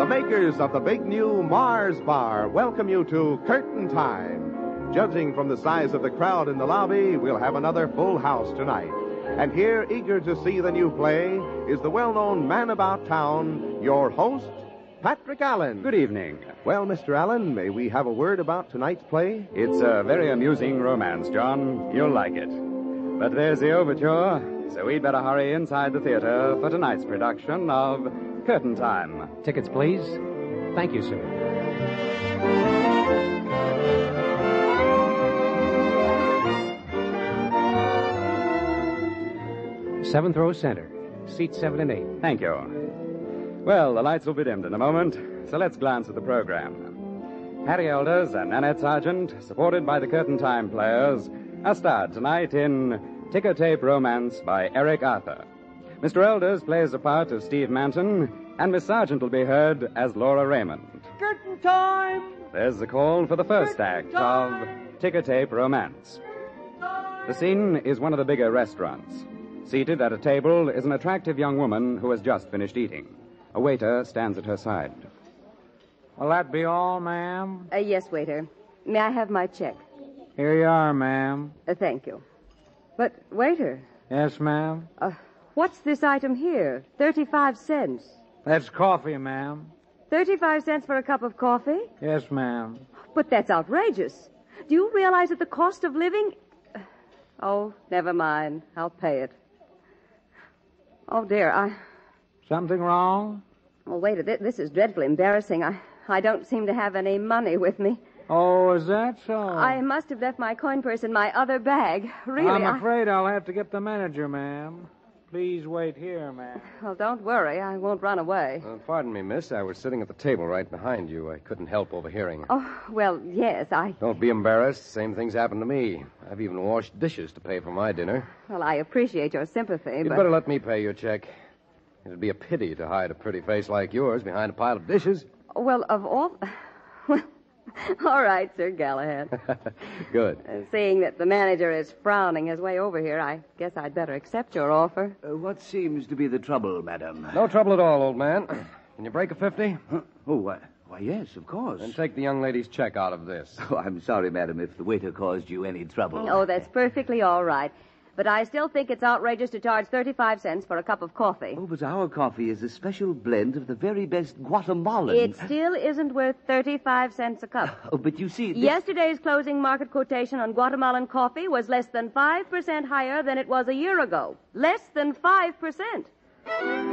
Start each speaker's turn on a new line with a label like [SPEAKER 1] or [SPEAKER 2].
[SPEAKER 1] makers of the big new Mars Bar welcome you to Curtain Time. Judging from the size of the crowd in the lobby, we'll have another full house tonight. And here, eager to see the new play, is the well-known man about town, your host, Patrick Allen.
[SPEAKER 2] Good evening.
[SPEAKER 1] Well, Mr. Allen, may we have a word about tonight's play?
[SPEAKER 2] It's a very amusing romance, John. You'll like it. But there's the overture, so we'd better hurry inside the theater for tonight's production of Curtain Time.
[SPEAKER 3] Tickets, please. Thank you, sir. Seventh row center. Seats 7 and 8.
[SPEAKER 2] Thank you. Well, the lights will be dimmed in a moment, so let's glance at the program. Harry Elders and Nanette Sargent, supported by the Curtain Time players, are starred tonight in Ticker Tape Romance by Eric Arthur. Mr. Elders plays the part of Steve Manton, and Miss Sargent will be heard as Laura Raymond.
[SPEAKER 4] Curtain time!
[SPEAKER 2] There's the call for the first act of Ticker Tape Romance. The scene is one of the bigger restaurants. Seated at a table is an attractive young woman who has just finished eating. A waiter stands at her side.
[SPEAKER 4] Will that be all, ma'am?
[SPEAKER 5] Yes, waiter. May I have my check?
[SPEAKER 4] Here you are, ma'am.
[SPEAKER 5] Thank you. But, waiter,
[SPEAKER 4] Yes, ma'am?
[SPEAKER 5] what's this item here? 35 cents.
[SPEAKER 4] That's coffee, ma'am.
[SPEAKER 5] 35 cents for a cup of coffee?
[SPEAKER 4] Yes, ma'am.
[SPEAKER 5] But that's outrageous. Do you realize that the cost of living... Oh, never mind. I'll pay it. Oh, dear,
[SPEAKER 4] Something wrong?
[SPEAKER 5] Oh, waiter, this is dreadfully embarrassing. I don't seem to have any money with me.
[SPEAKER 4] Oh, is that so?
[SPEAKER 5] I must have left my coin purse in my other bag. Really,
[SPEAKER 4] I'm afraid I'll have to get the manager, ma'am. Please wait here, ma'am.
[SPEAKER 5] Well, don't worry. I won't run away.
[SPEAKER 6] Pardon me, miss. I was sitting at the table right behind you. I couldn't help overhearing.
[SPEAKER 5] Oh, well, yes,
[SPEAKER 6] Don't be embarrassed. Same thing's happened to me. I've even washed dishes to pay for my dinner.
[SPEAKER 5] Well, I appreciate your sympathy,
[SPEAKER 6] You'd
[SPEAKER 5] but...
[SPEAKER 6] better let me pay your check. It'd be a pity to hide a pretty face like yours behind a pile of dishes.
[SPEAKER 5] Well, of all... Well, all right, Sir Galahad.
[SPEAKER 6] Good.
[SPEAKER 5] Seeing that the manager is frowning his way over here, I guess I'd better accept your offer.
[SPEAKER 7] What seems to be the trouble, madam?
[SPEAKER 6] No trouble at all, old man. Can you break a 50?
[SPEAKER 7] Huh? Oh, why, yes, of course.
[SPEAKER 6] Then take the young lady's check out of this.
[SPEAKER 7] Oh, I'm sorry, madam, if the waiter caused you any trouble.
[SPEAKER 5] Oh, that's perfectly all right. But I still think it's outrageous to charge 35 cents for a cup of coffee.
[SPEAKER 7] Oh, but our coffee is a special blend of the very best Guatemalan...
[SPEAKER 5] It still isn't worth 35 cents a cup.
[SPEAKER 7] Oh, but you see...
[SPEAKER 5] Yesterday's closing market quotation on Guatemalan coffee was less than 5% higher than it was a year ago. Less than 5%.